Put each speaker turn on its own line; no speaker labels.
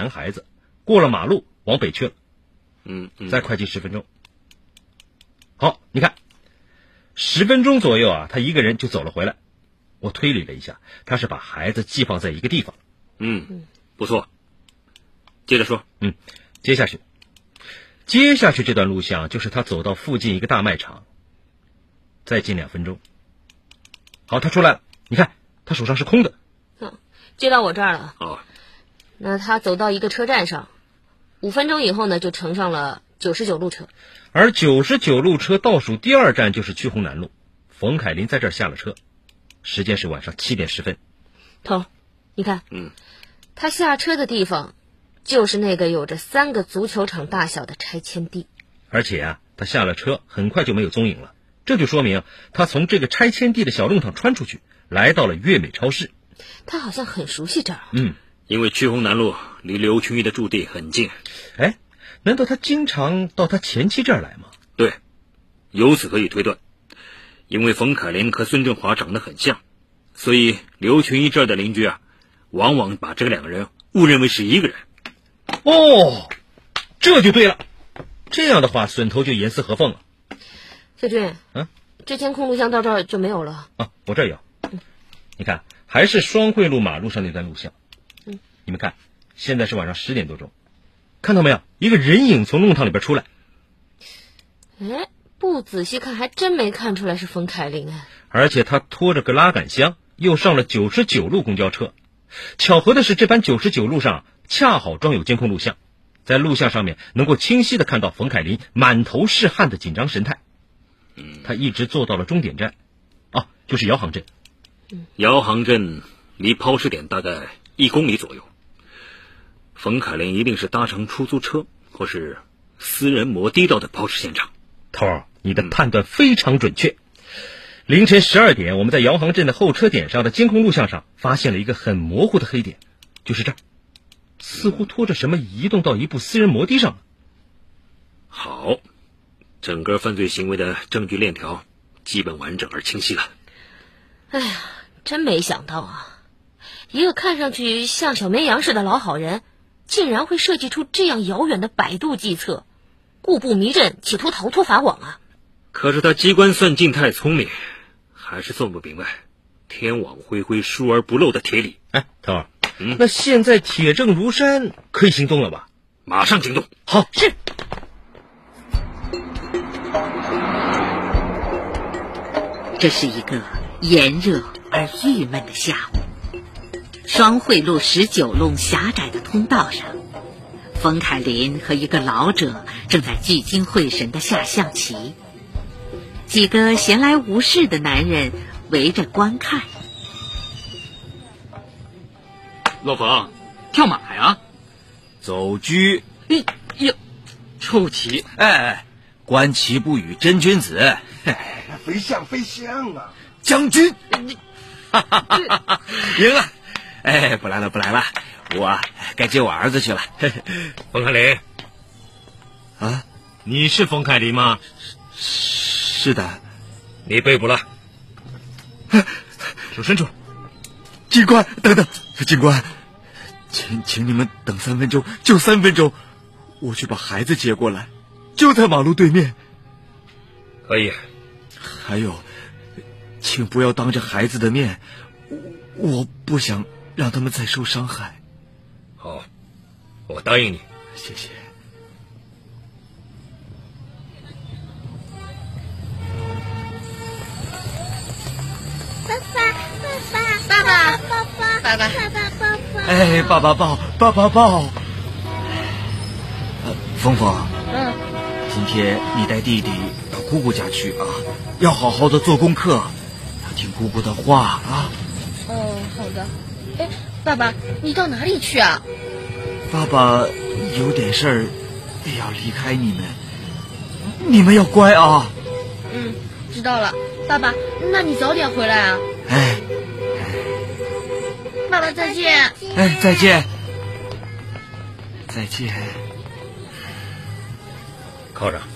男孩子，过了马路往北去了。再快进10分钟。好，你看10分钟左右啊，他一个人就走了回来。我推理了一下，他是把孩子寄放在一个地方。
不错，接着说。
接下去这段录像就是他走到附近一个大卖场，再近2分钟。好，他出来了，你看他手上是空的。
接到我这儿了。那他走到一个车站上，5分钟以后呢，就乘上了99路车。
而99路车倒数第2站就是曲红南路，冯凯林在这儿下了车，时间是晚上7点10分。
头，你看，他下车的地方就是那个有着3个足球场大小的拆迁地。
而且啊，他下了车很快就没有踪影了，这就说明他从这个拆迁地的小弄堂穿出去，来到了悦美超市。
他好像很熟悉这儿。
因为曲红南路离刘群义的驻地很近。
难道他经常到他前妻这儿来吗？
对，由此可以推断，因为冯凯林和孙振华长得很像，所以刘群义这儿的邻居啊，往往把这2个人误认为是一个人。
这就对了，这样的话笋头就严丝合缝了。
小军，这监控录像到这儿就没有了。
我这儿有。你看，还是双汇路马路上那段录像。你们看，现在是晚上10点多钟，看到没有？一个人影从弄堂里边出来。
不仔细看还真没看出来是冯凯林。
而且他拖着个拉杆箱，又上了99路公交车。巧合的是，这班99路上恰好装有监控录像，在录像上面能够清晰地看到冯凯林满头是汗的紧张神态。他一直坐到了终点站，就是姚杭镇。
姚杭镇离抛尸点大概1公里左右。冯凯林一定是搭乘出租车或是私人摩的到的抛尸现场。
头儿，你的判断非常准确。凌晨12点，我们在姚杭镇的候车点上的监控录像上发现了一个很模糊的黑点，就是这儿，似乎拖着什么移动到一部私人摩的上了。
好，整个犯罪行为的证据链条基本完整而清晰了。
真没想到啊，一个看上去像小绵羊似的老好人，竟然会设计出这样遥远的摆渡计策，故布迷阵，企图逃脱法网啊！
可是他机关算尽太聪明，还是算不明白天网恢恢疏而不漏的铁理。
头儿，那现在铁证如山，可以行动了吧？
马上行动。
好，
是。
这是一个炎热而郁闷的下午，双汇路19弄狭窄的通道上，冯凯林和一个老者正在聚精会神地下象棋，几个闲来无事的男人围着观看。
老冯，跳马呀？
走车。
臭棋。
观棋不语真君子。
飞象啊！
将军，赢了！不来了，我该接我儿子去了。
冯凯林，
你是冯凯林吗？
是的。
你被捕了。
手伸出来。
警官，等等，警官，请你们等3分钟，就3分钟，我去把孩子接过来，就在马路对面。
可以。
还有，请不要当着孩子的面，我不想让他们再受伤害。
好，我答应你。
谢谢。爸爸抱，爸爸抱。峰峰，今天你带弟弟到姑姑家去啊，要好好的做功课，要听姑姑的话啊。
好的。爸爸，你到哪里去啊？
爸爸有点事儿，要离开你们，你们要乖啊。
知道了。爸爸，那你早点回来啊。爸爸再见。
再见。再见。
靠着。